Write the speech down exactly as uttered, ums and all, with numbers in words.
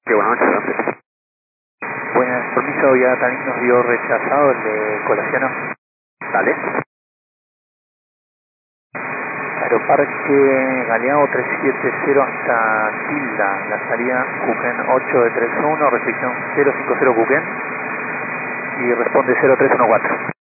Sí, buenas noches, gracias. Buenas, permiso, ya también nos dio rechazado el de Colaciano. Dale. Aeroparque Galeao trescientos setenta hasta Tilda, la salida Cuquén ocho de treinta y uno, restricción cero cincuenta Cuquén y responde cero tres uno cuatro.